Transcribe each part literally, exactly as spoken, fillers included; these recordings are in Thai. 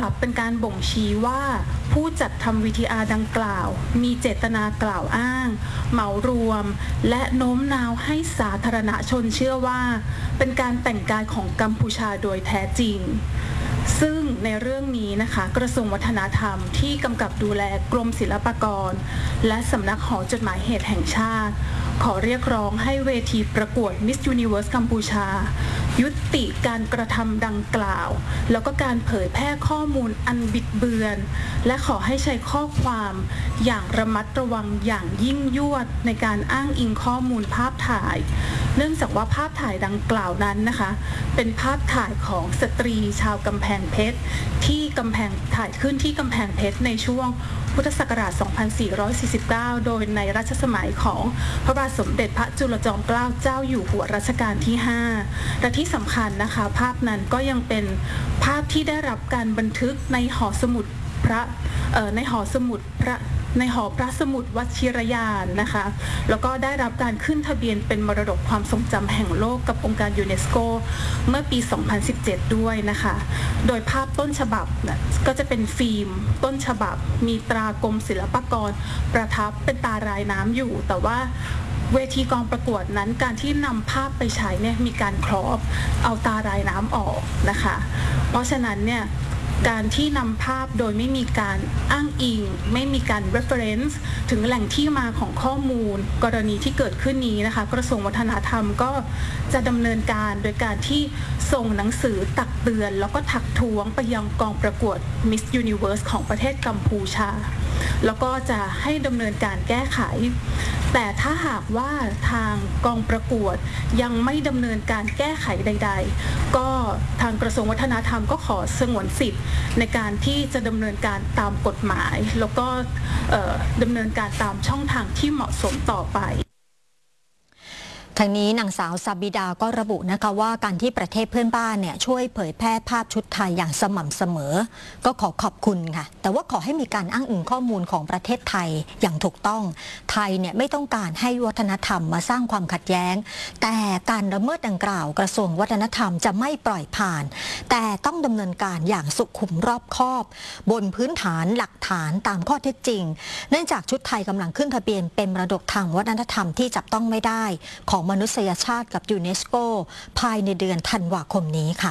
เป็นการบ่งชี้ว่าผู้จัดทำ วี ที อาร์ ดังกล่าวมีเจตนากล่าวอ้างเหมารวมและโน้มน้าวให้สาธารณชนเชื่อว่าเป็นการแต่งกายของกัมพูชาโดยแท้จริงซึ่งในเรื่องนี้นะคะกระทรวงวัฒนธรรมที่กำกับดูแลกรมศิลปากรและสำนักหอจดหมายเหตุแห่งชาติขอเรียกร้องให้เวทีประกวด Miss Universe กัมพูชายุติการกระทำดังกล่าวแล้วก็การเผยแพร่ข้อมูลอันบิดเบือนและขอให้ใช้ข้อความอย่างระมัดระวังอย่างยิ่งยวดในการอ้างอิงข้อมูลภาพถ่ายเนื่องจากว่าภาพถ่ายดังกล่าวนั้นนะคะเป็นภาพถ่ายของสตรีชาวกำแพงเพชรที่กำแพงถ่ายขึ้นที่กำแพงเพชรในช่วงพุทธศักราช สองพันสี่ร้อยสี่สิบเก้า โดยในรัชสมัยของพระบาทสมเด็จพระจุลจอมเกล้าเจ้าอยู่หัวรัชกาลที่ ห้า และที่สำคัญนะคะภาพนั้นก็ยังเป็นภาพที่ได้รับการบันทึกในหอสมุดพระในหอสมุดพระในหอพระสมุดวชิรยานนะคะแล้วก็ได้รับการขึ้นทะเบียนเป็นมรดกความทรงจำแห่งโลกกับองค์การยูเนสโกเมื่อปี สองพันสิบเจ็ด ด้วยนะคะโดยภาพต้นฉบับก็จะเป็นฟิล์มต้นฉบับมีตรากรมศิลปากรประทับเป็นตารายน้ำอยู่แต่ว่าเวทีกองประกวดนั้นการที่นำภาพไปใช้เนี่ยมีการครอบเอาตารายน้ำออกนะคะเพราะฉะนั้นเนี่ยการที่นำภาพโดยไม่มีการอ้างอิงไม่มีการ reference ถึงแหล่งที่มาของข้อมูลกรณีที่เกิดขึ้นนี้นะคะกระทรวงวัฒนธรรมก็จะดำเนินการโดยการที่ส่งหนังสือตักเตือนแล้วก็ทักท้วงไปยังกองประกวด Miss Universe ของประเทศกัมพูชาแล้วก็จะให้ดำเนินการแก้ไขแต่ถ้าหากว่าทางกองประกวดยังไม่ดำเนินการแก้ไขใดๆก็ทางกระทรวงวัฒนธรรมก็ขอสงวนสิทธิ์ในการที่จะดำเนินการตามกฎหมายแล้วก็ดำเนินการตามช่องทางที่เหมาะสมต่อไปทางนี้นางสาวซาบิดาก็ระบุนะคะว่าการที่ประเทศเพื่อนบ้านเนี่ยช่วยเผยแพร่ภาพชุดไทยอย่างสม่ำเสมอก็ขอขอบคุณค่ะแต่ว่าขอให้มีการอ้างอิงข้อมูลของประเทศไทยอย่างถูกต้องไทยเนี่ยไม่ต้องการให้วัฒนธรรมมาสร้างความขัดแย้งแต่การละเมิดดังกล่าวกระทรวงวัฒนธรรมจะไม่ปล่อยผ่านแต่ต้องดำเนินการอย่างสุขุมรอบคอบบนพื้นฐานหลักฐานตามข้อเท็จจริงเนื่องจากชุดไทยกำลังขึ้นทะเบียนเป็นมรดกทางวัฒนธรรมที่จับต้องไม่ได้ของมนุษยชาติกับยูเนสโกภายในเดือนธันวาคมนี้ค่ะ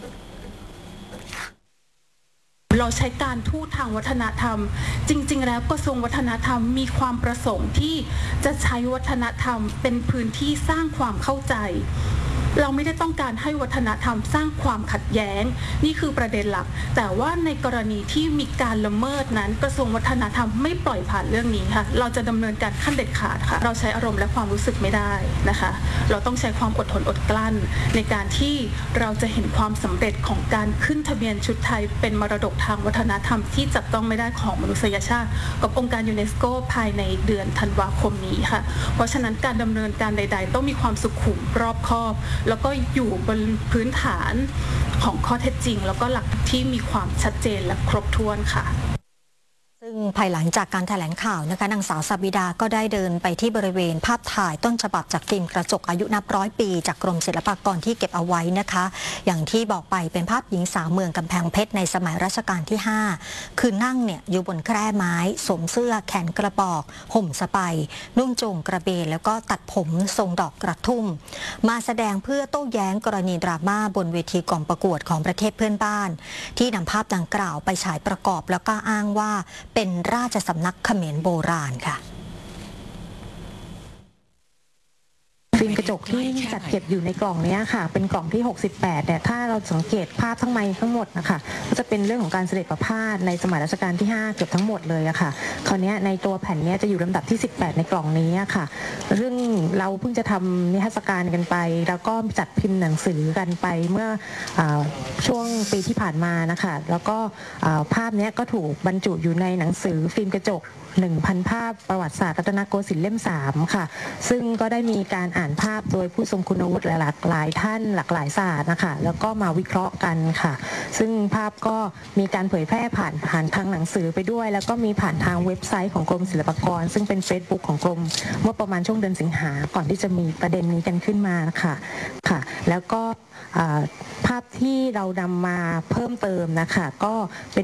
เราใช้การทูตทางวัฒนธรรมจริงๆแล้วกระทรวงวัฒนธรรมมีความประสงค์ที่จะใช้วัฒนธรรมเป็นพื้นที่สร้างความเข้าใจเราไม่ได้ต้องการให้วัฒนธรรมสร้างความขัดแย้งนี่คือประเด็นหลักแต่ว่าในกรณีที่มีการละเมิดนั้นกระทรวงวัฒนธรรมไม่ปล่อยผ่านเรื่องนี้ค่ะเราจะดำเนินการขั้นเด็ดขาดค่ะเราใช้อารมณ์และความรู้สึกไม่ได้นะคะเราต้องใช้ความอดทนอดกลั้นในการที่เราจะเห็นความสำเร็จของการขึ้นทะเบียนชุดไทยเป็นมรดกทางวัฒนธรรมที่จับต้องไม่ได้ของมนุษยชาติกับองค์การยูเนสโกภายในเดือนธันวาคมนี้ค่ะเพราะฉะนั้นการดำเนินการใดๆต้องมีความสุขุมรอบคอบแล้วก็อยู่บนพื้นฐานของข้อเท็จจริงแล้วก็หลักที่มีความชัดเจนและครบถ้วนค่ะซึ่งภายหลังจากการแถลงข่าวนะคะนางสาวซาบิดาก็ได้เดินไปที่บริเวณภาพถ่ายต้นฉบับจากฟิล์มกระจกอายุนับร้อยปีจากกรมศิลปากรที่เก็บเอาไว้นะคะอย่างที่บอกไปเป็นภาพหญิงสาวเมืองกำแพงเพชรในสมัยรัชกาลที่ห้าคือนั่งเนี่ยอยู่บนแคร่ไม้สวมเสื้อแขนกระบอกห่มสบายนุ่งโจงกระเบนแล้วก็ตัดผมทรงดอกกระทุ่มมาแสดงเพื่อโต้แย้งกรณีดราม่าบนเวทีกองประกวดของประเทศเพื่อนบ้านที่นำภาพดังกล่าวไปฉายประกอบแล้วก็อ้างว่าเป็นราชสำนักเขมรโบราณค่ะฟิล์มกระจกที่จัดเก็บอยู่ในกล่องนี้ค่ะเป็นกล่องที่หกสิบแปดเนี่ยถ้าเราสังเกตภาพทั้งไม้ทั้งหมดนะคะก็จะเป็นเรื่องของการเสด็จประพาสในสมัยรัชกาลที่ห้าเกือบทั้งหมดเลยอะค่ะคราวนี้ในตัวแผ่นนี้จะอยู่ลำดับที่สิบแปดในกล่องนี้ค่ะซึ่งเราเพิ่งจะทำนิทรรศการกันไปแล้วก็จัดพิมพ์หนังสือกันไปเมื่อช่วงปีที่ผ่านมานะคะแล้วก็ภาพนี้ก็ถูกบรรจุอยู่ในหนังสือฟิล์มกระจกหนึ่งพัน ภาพประวัติศาสตร์รัตนโกสินทร์เล่มสามค่ะซึ่งก็ได้มีการอ่านภาพโดยผู้ทรงคุณวุฒิหลากหลายท่านหลากหลายศาสตร์นะคะแล้วก็มาวิเคราะห์กันค่ะซึ่งภาพก็มีการเผยแพร่ผ่านผ่านทางหนังสือไปด้วยแล้วก็มีผ่านทางเว็บไซต์ของกรมศิลปากรซึ่งเป็น Facebook ของกรมเมื่อประมาณช่วงเดือนสิงหาก่อนที่จะมีประเด็นนี้กันขึ้นมาค่ะค่ะแล้วก็ภาพที่เรานำมาเพิ่มเติมนะคะก็เป็น